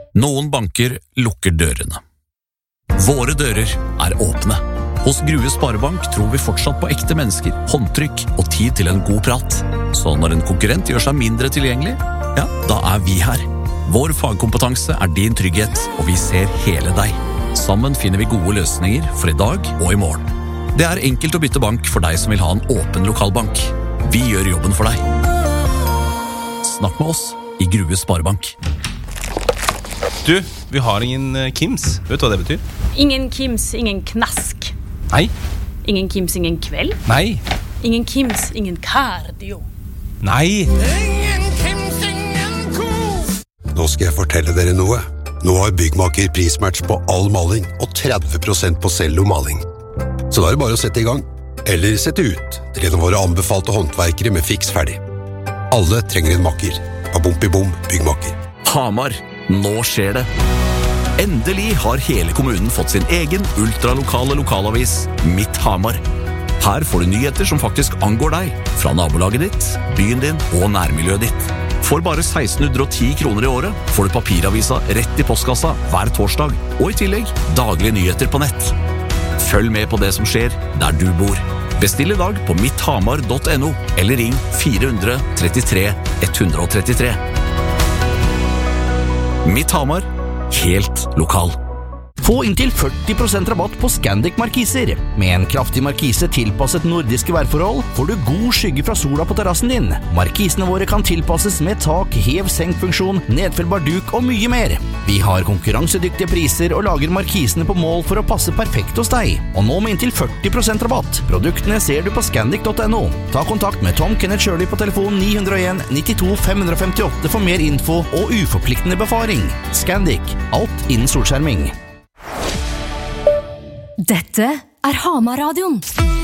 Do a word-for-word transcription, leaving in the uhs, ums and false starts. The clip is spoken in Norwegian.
Noen banker lukker dørene. Våre dører er åpne. Hos Grue Sparebank tror vi fortsatt på ekte mennesker, håndtrykk og tid til en god prat. Så når en konkurrent gjør seg mindre tilgjengelig, ja, da er vi her. Vår fagkompetanse er din trygghet, og vi ser hele deg. Sammen finner vi gode løsninger for i dag og i morgen. Det er enkelt å bytte bank for deg som vil ha en åpen lokalbank. Vi gjør jobben for deg. Snakk med oss i Grue Sparebank. Du, vi har ingen Kims. Vet du hva det betyr? Ingen Kims, ingen knask. Nei. Ingen Kims, ingen kveld. Nei. Ingen Kims, ingen cardio. Nei. Ingen Kims, ingen ko. Nå skal jeg fortelle dere noe. Nå har Byggmaker prismatch på all maling og tretti prosent på cellomaling. Så da er det bare å sette i gang. Eller sette ut til en av våre anbefalte håndverkere med fiks ferdig. Alle trenger en makker. Babompi-bom, Byggmaker. Hamar, nå skjer det. Endelig har hele kommunen fått sin egen ultralokale lokalavis, Mitt Hamar. Her får du nyheter som faktisk angår deg, fra nabolaget ditt, byen din og nærmiljøet ditt. For bare seksten hundre og ti kroner i året får du papiravisa rett i postkassa hver torsdag, og i tillegg daglige nyheter på nett. Følg med på det som skjer der du bor. Bestill i dag på mitthamar punktum no, eller ring fire hundre trettitre ett hundre trettitre. Mitt Hamar, helt lokal. Få inntil førti prosent rabatt på Scandic markiser. Med en kraftig markise tilpasset nordiske værforhold får du god skygge fra sola på terrassen din. Markisene våre kan tilpasses med tak, hev-senk-funksjon, nedfellbar duk og mye mer. Vi har konkurransedyktige priser og lager markisene på mål for å passe perfekt hos deg. Og nå med inntil førti prosent rabatt. Produktene ser du på scandic punktum no. Ta kontakt med Tom Kenneth Shirley på telefon ni null en nittito fem femtiåtte for mer info og uforpliktende befaring. Scandic, alt innen solskjerming. Dette er Hamar-radioen.